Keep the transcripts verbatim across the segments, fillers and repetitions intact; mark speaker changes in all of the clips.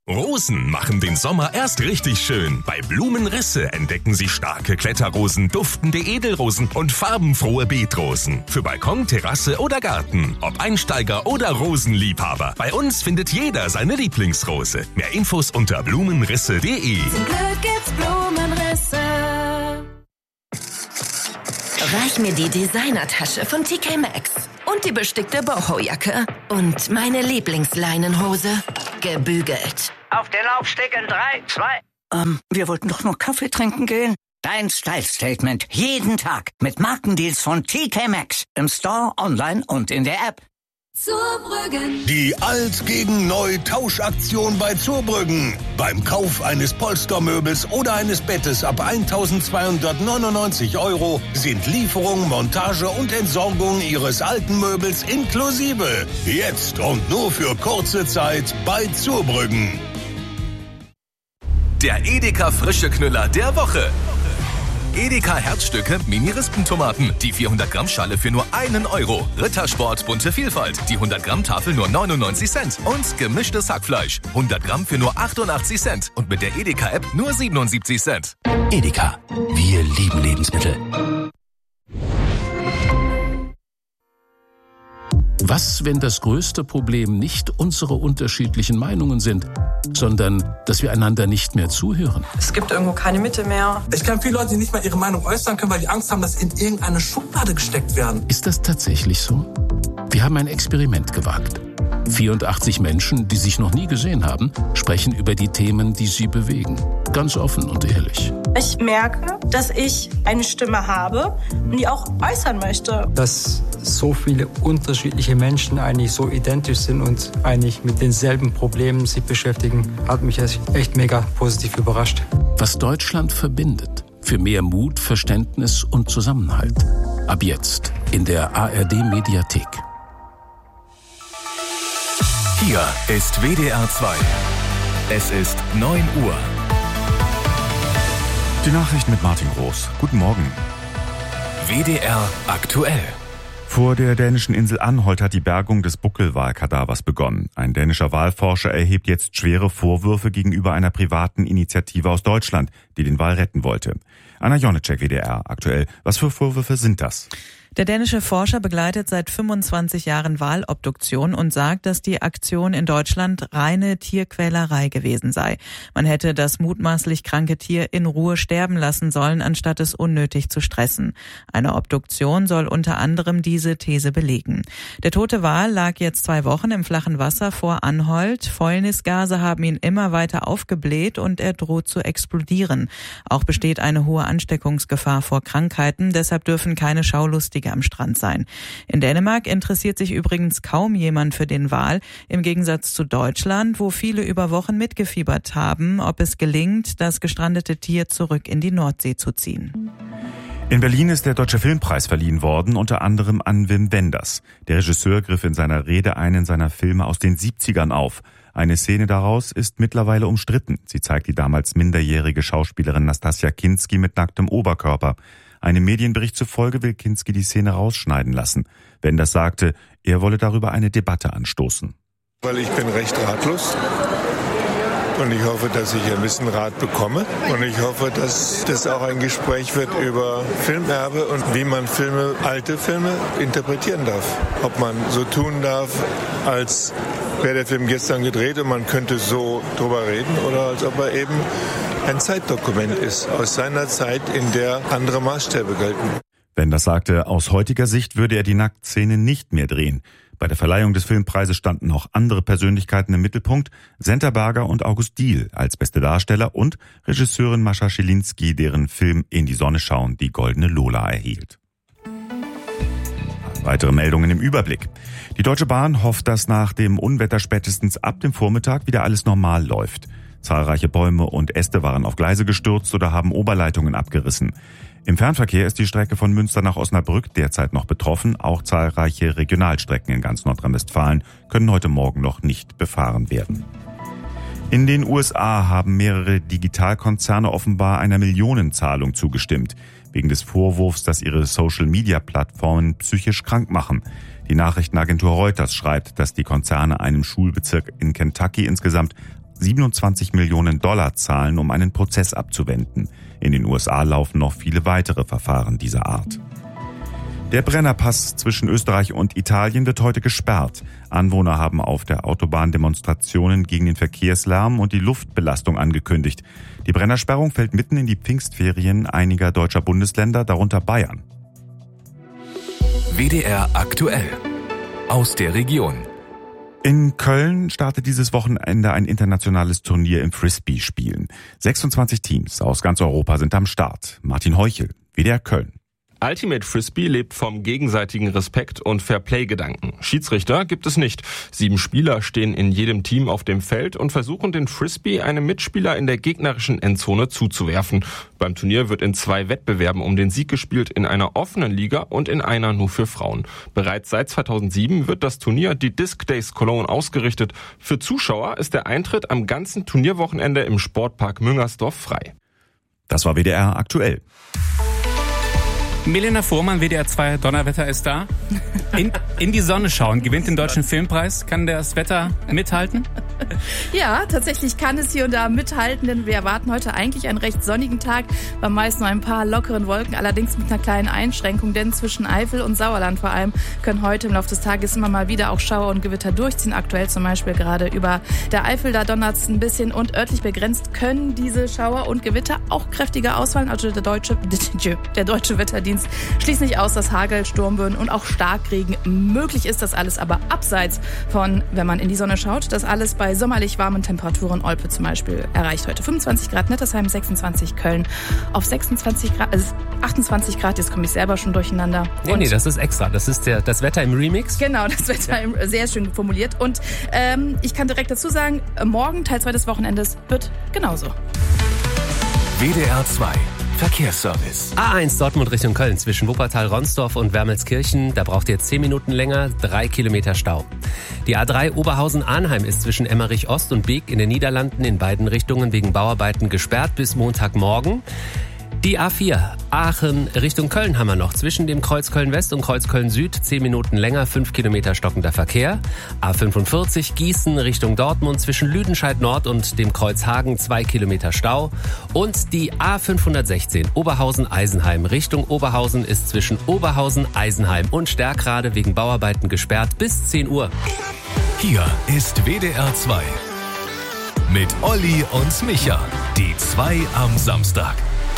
Speaker 1: Rosen machen den Sommer erst richtig schön. Bei Blumenrisse entdecken Sie starke Kletterrosen, duftende Edelrosen und farbenfrohe Beetrosen. Für Balkon, Terrasse oder Garten. Ob Einsteiger oder Rosenliebhaber. Bei uns findet jeder seine Lieblingsrose. Mehr Infos unter blumenrisse punkt de.
Speaker 2: Zum Glück gibt's Blumenrisse.
Speaker 3: Reich mir die Designertasche von T K Maxx. Und die bestickte Boho-Jacke. Und meine Lieblingsleinenhose. Gebügelt.
Speaker 4: Auf den Laufsteg in drei, zwei.
Speaker 5: Ähm, wir wollten doch nur Kaffee trinken gehen. Dein Style-Statement. Jeden Tag. Mit Markendeals von T K Maxx. Im Store, online und in der App.
Speaker 2: Zurbrüggen.
Speaker 6: Die Alt gegen Neu Tauschaktion bei Zurbrüggen. Beim Kauf eines Polstermöbels oder eines Bettes ab eintausendzweihundertneunundneunzig Euro sind Lieferung, Montage und Entsorgung Ihres alten Möbels inklusive. Jetzt und nur für kurze Zeit bei Zurbrüggen.
Speaker 1: Der Edeka frische Knüller der Woche. Edeka Herzstücke Mini-Rispentomaten. Die vierhundert Gramm Schale für nur einen Euro. Rittersport bunte Vielfalt. Die hundert Gramm Tafel nur neunundneunzig Cent. Und gemischtes Hackfleisch. hundert Gramm für nur achtundachtzig Cent. Und mit der Edeka-App nur siebenundsiebzig Cent.
Speaker 7: Edeka. Wir lieben Lebensmittel. Was, wenn das größte Problem nicht unsere unterschiedlichen Meinungen sind, sondern dass wir einander nicht mehr zuhören?
Speaker 8: Es gibt irgendwo keine Mitte mehr.
Speaker 9: Ich kenne viele Leute, die nicht mal ihre Meinung äußern können, weil die Angst haben, dass sie in irgendeine Schublade gesteckt werden.
Speaker 7: Ist das tatsächlich so? Wir haben ein Experiment gewagt. vierundachtzig Menschen, die sich noch nie gesehen haben, sprechen über die Themen, die sie bewegen. Ganz offen und ehrlich.
Speaker 10: Ich merke, dass ich eine Stimme habe und die auch äußern möchte.
Speaker 11: Dass so viele unterschiedliche Menschen eigentlich so identisch sind und eigentlich mit denselben Problemen sich beschäftigen, hat mich echt mega positiv überrascht.
Speaker 7: Was Deutschland verbindet. Für mehr Mut, Verständnis und Zusammenhalt. Ab jetzt in der A R D-Mediathek.
Speaker 1: Hier ist W D R zwei. Es ist neun Uhr.
Speaker 12: Die Nachrichten mit Martin Groß. Guten Morgen.
Speaker 1: W D R aktuell.
Speaker 12: Vor der dänischen Insel Anholt hat die Bergung des Buckelwalkadavers begonnen. Ein dänischer Walforscher erhebt jetzt schwere Vorwürfe gegenüber einer privaten Initiative aus Deutschland, die den Wal retten wollte. Anna Jonitschek, W D R aktuell. Was für Vorwürfe sind das?
Speaker 13: Der dänische Forscher begleitet seit fünfundzwanzig Jahren Walobduktion und sagt, dass die Aktion in Deutschland reine Tierquälerei gewesen sei. Man hätte das mutmaßlich kranke Tier in Ruhe sterben lassen sollen, anstatt es unnötig zu stressen. Eine Obduktion soll unter anderem diese These belegen. Der tote Wal lag jetzt zwei Wochen im flachen Wasser vor Anholt. Fäulnisgase haben ihn immer weiter aufgebläht und er droht zu explodieren. Auch besteht eine hohe Ansteckungsgefahr vor Krankheiten, deshalb dürfen keine Schaulustige am Strand sein. In Dänemark interessiert sich übrigens kaum jemand für den Wal, im Gegensatz zu Deutschland, wo viele über Wochen mitgefiebert haben, ob es gelingt, das gestrandete Tier zurück in die Nordsee zu ziehen.
Speaker 12: In Berlin ist der Deutsche Filmpreis verliehen worden, unter anderem an Wim Wenders. Der Regisseur griff in seiner Rede einen seiner Filme aus den siebzigern auf. Eine Szene daraus ist mittlerweile umstritten. Sie zeigt die damals minderjährige Schauspielerin Nastassja Kinski mit nacktem Oberkörper. Einem Medienbericht zufolge will Kinski die Szene rausschneiden lassen. Wenders sagte, er wolle darüber eine Debatte anstoßen.
Speaker 14: Weil ich bin recht ratlos und ich hoffe, dass ich ein bisschen Rat bekomme und ich hoffe, dass das auch ein Gespräch wird über Filmerbe und wie man Filme, alte Filme interpretieren darf. Ob man so tun darf, als wäre der Film gestern gedreht und man könnte so drüber reden oder als ob er eben ein Zeitdokument ist aus seiner Zeit, in der andere Maßstäbe gelten.
Speaker 12: Wenders sagte, aus heutiger Sicht würde er die Nacktszene nicht mehr drehen. Bei der Verleihung des Filmpreises standen noch andere Persönlichkeiten im Mittelpunkt, Senta Berger und August Diehl als beste Darsteller und Regisseurin Mascha Schilinski, deren Film In die Sonne schauen die Goldene Lola erhielt. Weitere Meldungen im Überblick. Die Deutsche Bahn hofft, dass nach dem Unwetter spätestens ab dem Vormittag wieder alles normal läuft. Zahlreiche Bäume und Äste waren auf Gleise gestürzt oder haben Oberleitungen abgerissen. Im Fernverkehr ist die Strecke von Münster nach Osnabrück derzeit noch betroffen. Auch zahlreiche Regionalstrecken in ganz Nordrhein-Westfalen können heute Morgen noch nicht befahren werden. In den U S A haben mehrere Digitalkonzerne offenbar einer Millionenzahlung zugestimmt, wegen des Vorwurfs, dass ihre Social-Media-Plattformen psychisch krank machen. Die Nachrichtenagentur Reuters schreibt, dass die Konzerne einem Schulbezirk in Kentucky insgesamt siebenundzwanzig Millionen Dollar zahlen, um einen Prozess abzuwenden. In den U S A laufen noch viele weitere Verfahren dieser Art. Der Brennerpass zwischen Österreich und Italien wird heute gesperrt. Anwohner haben auf der Autobahn Demonstrationen gegen den Verkehrslärm und die Luftbelastung angekündigt. Die Brennersperrung fällt mitten in die Pfingstferien einiger deutscher Bundesländer, darunter Bayern.
Speaker 1: W D R aktuell. Aus der Region.
Speaker 12: In Köln startet dieses Wochenende ein internationales Turnier im Frisbee-Spielen. sechsundzwanzig Teams aus ganz Europa sind am Start. Martin Heuchel, W D R Köln.
Speaker 15: Ultimate Frisbee lebt vom gegenseitigen Respekt und Fairplay-Gedanken. Schiedsrichter gibt es nicht. Sieben Spieler stehen in jedem Team auf dem Feld und versuchen den Frisbee einem Mitspieler in der gegnerischen Endzone zuzuwerfen. Beim Turnier wird in zwei Wettbewerben um den Sieg gespielt, in einer offenen Liga und in einer nur für Frauen. Bereits seit zweitausendsieben wird das Turnier die Disc Days Cologne ausgerichtet. Für Zuschauer ist der Eintritt am ganzen Turnierwochenende im Sportpark Müngersdorf frei.
Speaker 12: Das war W D R aktuell.
Speaker 16: Milena Fuhrmann, W D R zwei Donnerwetter ist da. In, in die Sonne schauen, gewinnt den Deutschen Filmpreis. Kann das Wetter mithalten?
Speaker 17: Ja, tatsächlich kann es hier und da mithalten, denn wir erwarten heute eigentlich einen recht sonnigen Tag. Bei meist nur ein paar lockeren Wolken, allerdings mit einer kleinen Einschränkung, denn zwischen Eifel und Sauerland vor allem können heute im Laufe des Tages immer mal wieder auch Schauer und Gewitter durchziehen. Aktuell zum Beispiel gerade über der Eifel, da donnert es ein bisschen und örtlich begrenzt können diese Schauer und Gewitter auch kräftiger ausfallen. Also der deutsche, der deutsche Wetterdienst schließt nicht aus, dass Hagel, Sturmböen und auch Starkregen möglich ist. Das alles aber abseits von, wenn man in die Sonne schaut, das alles bei sommerlich warmen Temperaturen. Olpe zum Beispiel erreicht heute fünfundzwanzig Grad, Nettersheim sechsundzwanzig, Köln auf sechsundzwanzig Grad, also achtundzwanzig Grad, jetzt komme ich selber schon durcheinander.
Speaker 18: Nee, und nee, das ist extra, das ist der, das Wetter im Remix.
Speaker 17: Genau, das Wetter im, sehr schön formuliert. Und ähm, ich kann direkt dazu sagen, morgen, Teil zwei des Wochenendes, wird genauso.
Speaker 1: W D R zwei Verkehrsservice.
Speaker 18: A eins Dortmund Richtung Köln zwischen Wuppertal, Ronsdorf und Wermelskirchen. Da braucht ihr zehn Minuten länger, drei Kilometer Stau. Die A drei Oberhausen-Arnheim ist zwischen Emmerich Ost und Beek in den Niederlanden in beiden Richtungen wegen Bauarbeiten gesperrt bis Montagmorgen. Die A vier Aachen Richtung Köln haben wir noch. Zwischen dem Kreuz Köln-West und Kreuz Köln-Süd zehn Minuten länger, fünf Kilometer stockender Verkehr. A fünfundvierzig Gießen Richtung Dortmund zwischen Lüdenscheid Nord und dem Kreuz Hagen zwei Kilometer Stau. Und die A fünfhundertsechzehn Oberhausen-Eisenheim Richtung Oberhausen ist zwischen Oberhausen-Eisenheim und Stärkrade wegen Bauarbeiten gesperrt bis zehn Uhr.
Speaker 1: Hier ist W D R zwei mit Olli und Micha. Die zwei am Samstag.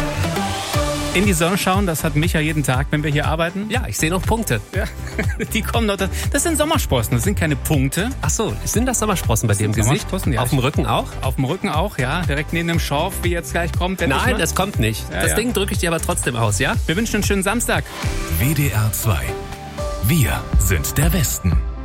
Speaker 16: In die Sonne schauen, das hat Micha jeden Tag, wenn wir hier arbeiten.
Speaker 18: Ja, ich sehe noch Punkte.
Speaker 16: Ja, die kommen noch. Das sind Sommersprossen, das sind keine Punkte.
Speaker 18: Ach so, sind das Sommersprossen bei dir im Gesicht?
Speaker 16: Ja.
Speaker 18: Auf dem Rücken auch?
Speaker 16: Auf dem Rücken auch, ja. Direkt neben dem Schorf, wie jetzt gleich kommt.
Speaker 18: Nein, das kommt nicht. Ja, das ja. Ding drücke ich dir aber trotzdem aus, ja?
Speaker 16: Wir wünschen einen schönen Samstag.
Speaker 1: W D R zwei. Wir sind der Westen.